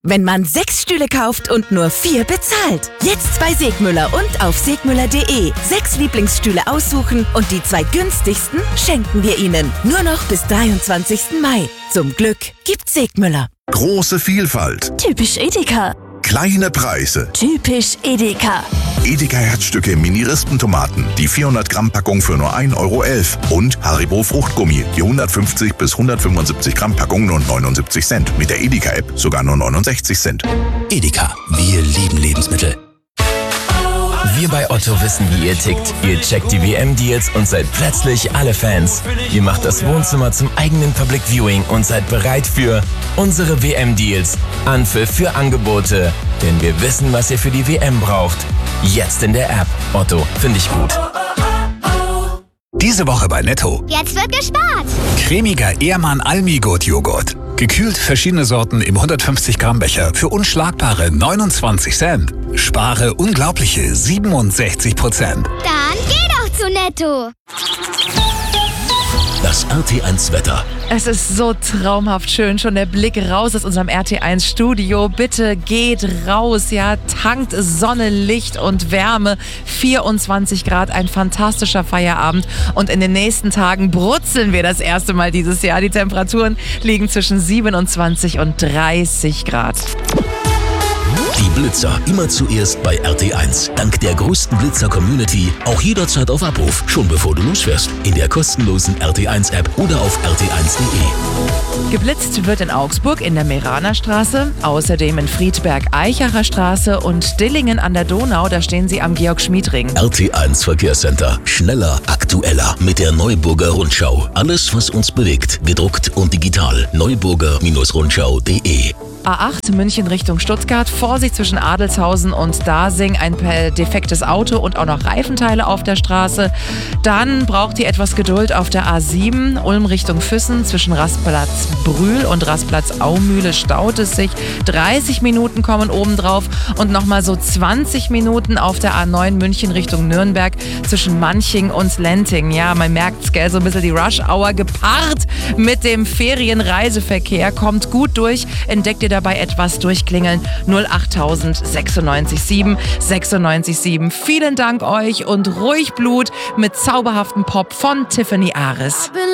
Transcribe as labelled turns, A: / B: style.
A: wenn man 6 Stühle kauft und nur 4 bezahlt. Jetzt bei Segmüller und auf segmüller.de. 6 Lieblingsstühle aussuchen und die 2 günstigsten schenken wir Ihnen. Nur noch bis 23. Mai. Zum Glück gibt's Segmüller.
B: Große Vielfalt.
C: Typisch Edeka.
B: Kleine Preise.
C: Typisch Edeka.
B: Edeka Herzstücke Mini-Rispentomaten. Die 400 Gramm Packung für nur 1,11 €. Und Haribo Fruchtgummi. Die 150 bis 175 Gramm Packung nur 79 Cent. Mit der Edeka-App sogar nur 69 Cent.
D: Edeka. Wir lieben Lebensmittel.
E: Wir bei Otto wissen, wie ihr tickt. Ihr checkt die WM-Deals und seid plötzlich alle Fans. Ihr macht das Wohnzimmer zum eigenen Public Viewing und seid bereit für unsere WM-Deals. Anpfiff für Angebote. Denn wir wissen, was ihr für die WM braucht. Jetzt in der App. Otto, finde ich gut.
D: Diese Woche bei Netto.
F: Jetzt wird gespart.
D: Cremiger Ehrmann Almi-Gut-Joghurt. Gekühlt verschiedene Sorten im 150 Gramm Becher für unschlagbare 29 Cent. Spare unglaubliche 67%.
F: Dann geh doch zu Netto.
G: Das RT1 Wetter.
H: Es ist so traumhaft schön. Schon der Blick raus aus unserem RT1 Studio. Bitte geht raus, ja. Tankt Sonne, Licht und Wärme. 24 Grad, ein fantastischer Feierabend. Und in den nächsten Tagen brutzeln wir das erste Mal dieses Jahr. Die Temperaturen liegen zwischen 27 und 30 Grad.
G: Die Blitzer immer zuerst bei RT1. Dank der größten Blitzer-Community auch jederzeit auf Abruf, schon bevor du losfährst. In der kostenlosen RT1-App oder auf rt1.de.
H: Geblitzt wird in Augsburg in der Meraner Straße, außerdem in Friedberg-Eichacher Straße und Dillingen an der Donau, da stehen sie am Georg-Schmied-Ring.
G: RT1 Verkehrscenter. Schneller, aktueller mit der Neuburger Rundschau. Alles, was uns bewegt, gedruckt und digital. Neuburger-Rundschau.de.
H: A8 München Richtung Stuttgart. Vorsicht zwischen Adelshausen und Dasing. Ein defektes Auto und auch noch Reifenteile auf der Straße. Dann braucht ihr etwas Geduld auf der A7 Ulm Richtung Füssen. Zwischen Rastplatz Brühl und Rastplatz Aumühle staut es sich. 30 Minuten kommen obendrauf und nochmal so 20 Minuten auf der A9 München Richtung Nürnberg zwischen Manching und Lenting. Ja, man merkt's, gell, so ein bisschen die Rush-Hour gepaart mit dem Ferienreiseverkehr. Kommt gut durch, entdeckt ihr dabei etwas, durchklingeln 08000 96 7 96 7. Vielen Dank euch und ruhig Blut mit zauberhaftem Pop von Tiffany Ares.